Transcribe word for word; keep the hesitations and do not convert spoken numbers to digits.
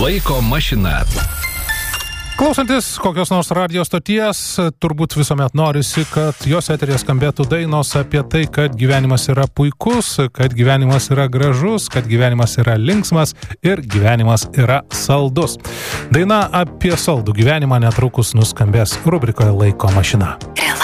Laiko mašina. Klausantis kokios nors radijo stoties, turbūt visuomet norisi, kad jos eteryje skambėtų dainos apie tai, kad gyvenimas yra puikus, kad gyvenimas yra gražus, kad gyvenimas yra linksmas ir gyvenimas yra saldus. Daina apie saldų gyvenimą netrukus nuskambės rubrikoje Laiko mašina.